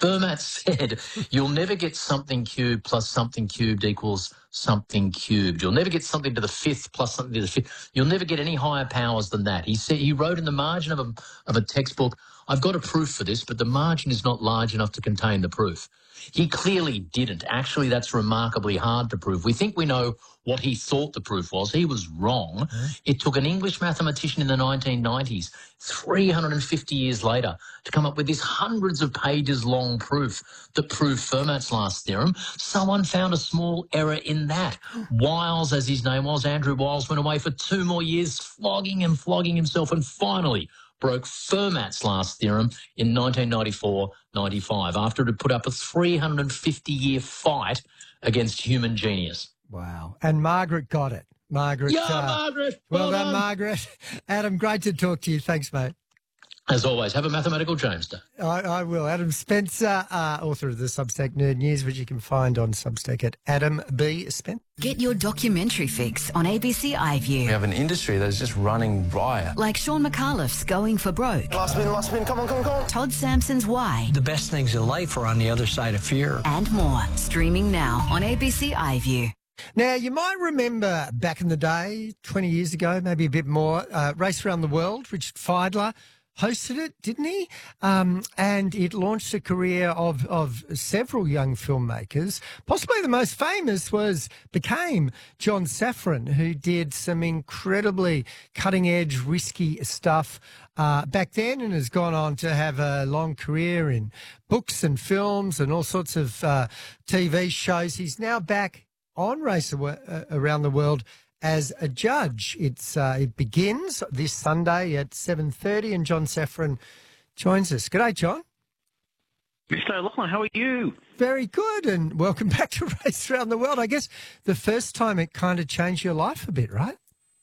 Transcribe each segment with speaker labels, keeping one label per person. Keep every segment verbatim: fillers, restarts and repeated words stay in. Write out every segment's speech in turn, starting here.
Speaker 1: Fermat said, you'll never get something cubed plus something cubed equals something cubed. You'll never get something to the fifth plus something to the fifth. You'll never get any higher powers than that. He said, he wrote in the margin of a, of a textbook, I've got a proof for this, but the margin is not large enough to contain the proof. He clearly didn't. Actually, that's remarkably hard to prove. We think we know what he thought the proof was. He was wrong. Mm. It took an English mathematician in the nineteen nineties, three hundred fifty years later, to come up with this hundreds of pages long proof that proved Fermat's last theorem. Someone found a small error in that. Wiles, as his name was, Andrew Wiles, went away for two more years, flogging and flogging himself, and finally broke Fermat's last theorem in nineteen ninety-four ninety-five after it had put up a three hundred fifty year fight against human genius.
Speaker 2: Wow. And Margaret got it. Margaret.
Speaker 1: Yeah,
Speaker 2: uh,
Speaker 1: Margaret.
Speaker 2: Well,
Speaker 1: well
Speaker 2: done,
Speaker 1: done,
Speaker 2: Margaret. Adam, great to talk to you. Thanks, mate.
Speaker 1: As always, have a mathematical James Day.
Speaker 2: I, I will. Adam Spencer, uh, author of the Substack Nerd News, which you can find on Substack at Adam B. Spencer.
Speaker 3: Get your documentary fix on A B C iView.
Speaker 4: We have an industry that is just running riot.
Speaker 3: Like Sean McAuliffe's Going for Broke.
Speaker 5: Last spin, last spin, come on, come on, come on.
Speaker 3: Todd Sampson's Why.
Speaker 6: The best things in life are on the other side of fear.
Speaker 3: And more. Streaming now on A B C iView.
Speaker 2: Now, you might remember back in the day, twenty years ago, maybe a bit more, uh, Race Around the World, Richard Fidler hosted it, didn't he? Um, and it launched a career of, of several young filmmakers. Possibly the most famous was, became John Safran, who did some incredibly cutting-edge, risky stuff uh, back then and has gone on to have a long career in books and films and all sorts of uh, T V shows. He's now back on Race Around the World as a judge. It's uh, it begins this Sunday at seven thirty, and John Safran joins us. G'day, John.
Speaker 7: Mister O'Loughlin, how are you?
Speaker 2: Very good, and welcome back to Race Around the World. I guess the first time it kind of changed your life a bit, right?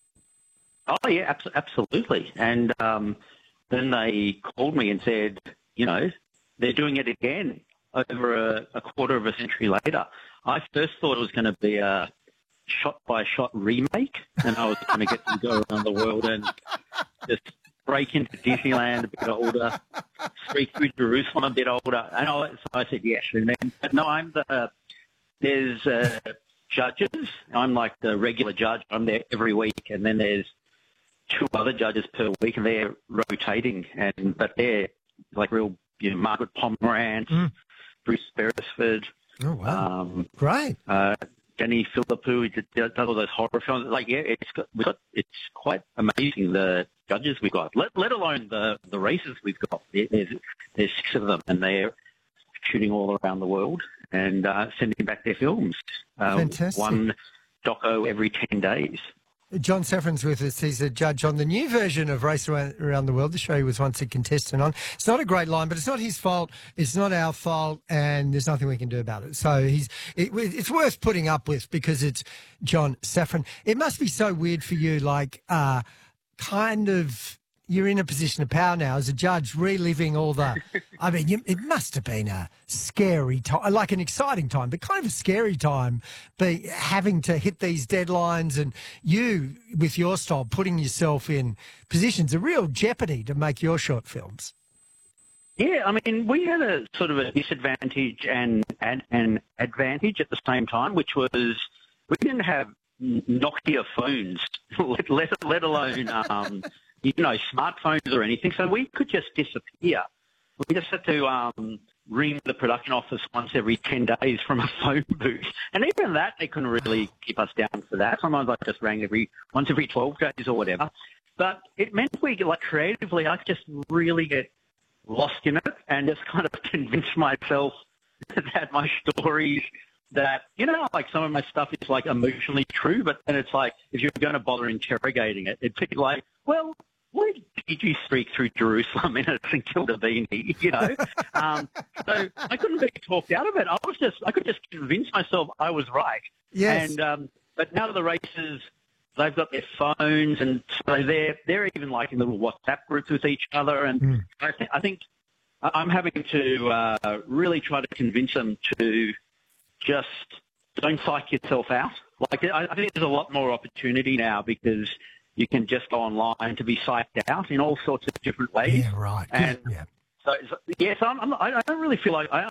Speaker 7: Oh, yeah, abs- absolutely. And um, then they called me and said, you know, they're doing it again over a, a quarter of a century later. I first thought it was going to be a shot-by-shot remake, and I was going to get to go around the world and just break into Disneyland a bit older, streak through Jerusalem a bit older. And I, so I said yes. And then, but no, I'm the, there's uh, judges. I'm like the regular judge. I'm there every week, and then there's two other judges per week, and they're rotating. And but they're like real, you know, Margaret Pomerantz, mm. Bruce Beresford.
Speaker 2: Oh wow!
Speaker 7: Um,
Speaker 2: Great.
Speaker 7: Uh, Jenny Phillip, who does all those horror films. Like, yeah, it's got, we've got, it's quite amazing the judges we've got. Let, let alone the the races we've got. There's there's six of them, and they're shooting all around the world and uh, sending back their films. Uh,
Speaker 2: Fantastic.
Speaker 7: One doco every ten days.
Speaker 2: John Safran's with us. He's a judge on the new version of Race Around the World, the show he was once a contestant on. It's not a great line, but it's not his fault. It's not our fault, and there's nothing we can do about it. So he's it, it's worth putting up with because it's John Safran. It must be so weird for you, like uh, kind of you're in a position of power now as a judge, reliving all the. I mean, you, it must have been a scary time, like an exciting time, but kind of a scary time, be having to hit these deadlines and you, with your style, putting yourself in positions of real jeopardy to make your short films.
Speaker 7: Yeah, I mean, we had a sort of a disadvantage and and an advantage at the same time, which was we didn't have Nokia phones, let, let, let alone. Um, you know, smartphones or anything, so we could just disappear. We just had to um, ring the production office once every ten days from a phone booth. And even that, they couldn't really keep us down for that. Sometimes I just rang every once every twelve days or whatever. But it meant we, like, creatively, I could just really get lost in it and just kind of convince myself that my stories that, you know, like some of my stuff is, like, emotionally true, but then it's like, if you're going to bother interrogating it, it'd be like, well, why did you streak through Jerusalem in a St Kilda beanie, you know? um, so I couldn't be talked out of it. I was just, I could just convince myself I was right.
Speaker 2: Yes.
Speaker 7: And, um, but now the races, they've got their phones, and so they're, they're even like in little WhatsApp groups with each other. And mm. I, th- I think I'm having to uh, really try to convince them to just don't psych yourself out. Like, I, I think there's a lot more opportunity now because you can just go online to be psyched out in all sorts of different ways.
Speaker 2: Yeah, right.
Speaker 7: And
Speaker 2: yeah.
Speaker 7: so, yes, I'm, I'm, I don't really feel like I